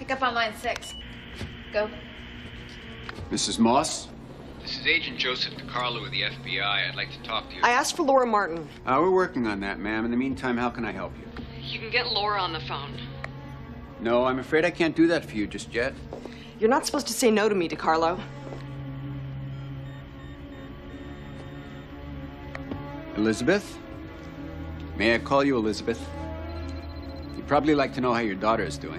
Pick up on line 6. Go. Mrs. Moss? This is Agent Joseph DiCarlo with the FBI. I'd like to talk to you. I asked for Laura Martin. We're working on that, ma'am. In the meantime, how can I help you? You can get Laura on the phone. No, I'm afraid I can't do that for you just yet. You're not supposed to say no to me, DiCarlo. Elizabeth? May I call you Elizabeth? You'd probably like to know how your daughter is doing.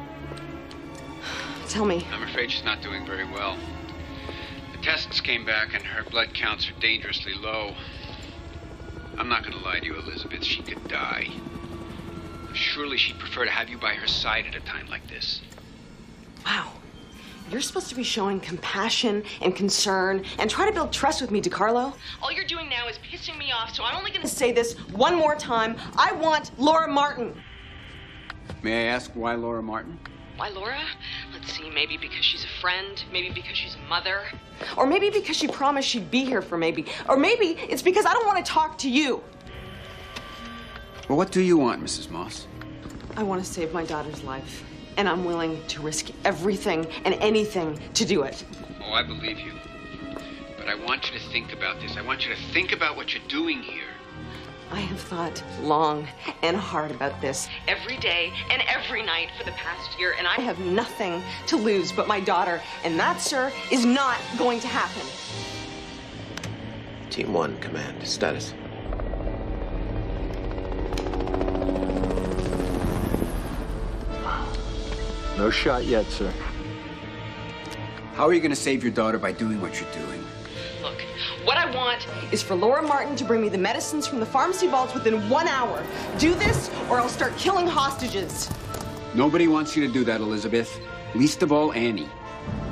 Tell me. I'm afraid she's not doing very well. The tests came back and her blood counts are dangerously low. I'm not going to lie to you, Elizabeth. She could die. Surely she'd prefer to have you by her side at a time like this. Wow. You're supposed to be showing compassion and concern and try to build trust with me, DiCarlo. All you're doing now is pissing me off, so I'm only going to say this one more time. I want Laura Martin. May I ask why Laura Martin? Why Laura? Let's see, maybe because she's a friend, maybe because she's a mother, or maybe because she promised she'd be here for maybe, or maybe it's because I don't want to talk to you. Well, what do you want, Mrs. Moss? I want to save my daughter's life, and I'm willing to risk everything and anything to do it. Oh, I believe you. But I want you to think about this. I want you to think about what you're doing here. I have thought long and hard about this every day and every night for the past year, and I have nothing to lose but my daughter, and that, sir, is not going to happen. Team 1, command. Status. No shot yet, sir. How are you going to save your daughter by doing what you're doing? Look, what I want is for Laura Martin to bring me the medicines from the pharmacy vaults within 1 hour. Do this, or I'll start killing hostages. Nobody wants you to do that, Elizabeth. Least of all, Annie.